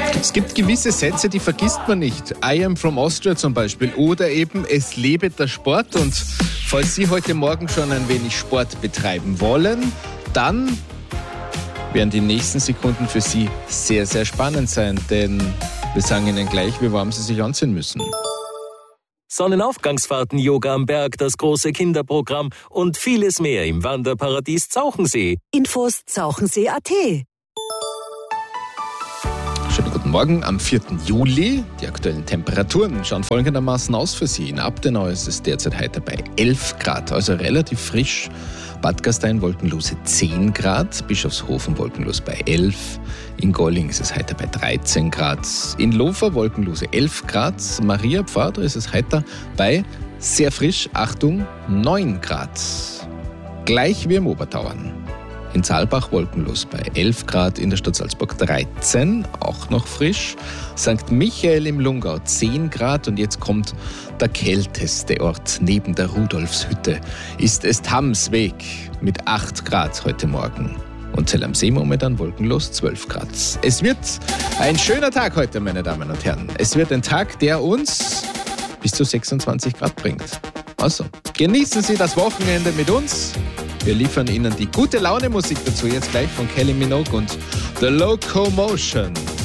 Es gibt gewisse Sätze, die vergisst man nicht. I am from Austria zum Beispiel. Oder eben, es lebe der Sport. Und falls Sie heute Morgen schon ein wenig Sport betreiben wollen, dann werden die nächsten Sekunden für Sie sehr, sehr spannend sein. Denn wir sagen Ihnen gleich, wie warm Sie sich anziehen müssen. Sonnenaufgangsfahrten, Yoga am Berg, das große Kinderprogramm und vieles mehr im Wanderparadies Zauchensee. Infos zauchensee.at. Schönen guten Morgen am 4. Juli. Die aktuellen Temperaturen schauen folgendermaßen aus für Sie. In Abtenau ist es derzeit heute bei 11 Grad, also relativ frisch. Bad Gastein wolkenlose 10 Grad, Bischofshofen wolkenlos bei 11, in Golling ist es heute bei 13 Grad, in Lofer wolkenlose 11 Grad, Maria Pfad ist es heute bei sehr frisch, Achtung, 9 Grad. Gleich wie im Obertauern. In Saalbach wolkenlos bei 11 Grad, in der Stadt Salzburg 13, auch noch frisch. St. Michael im Lungau 10 Grad und jetzt kommt der kälteste Ort neben der Rudolfshütte. Ist es Tamsweg mit 8 Grad heute Morgen. Und Zell am See momentan wolkenlos 12 Grad. Es wird ein schöner Tag heute, meine Damen und Herren. Es wird ein Tag, der uns bis zu 26 Grad bringt. Also, genießen Sie das Wochenende mit uns. Wir liefern Ihnen die gute Laune Musik dazu, jetzt gleich von Kelly Minogue und The Locomotion.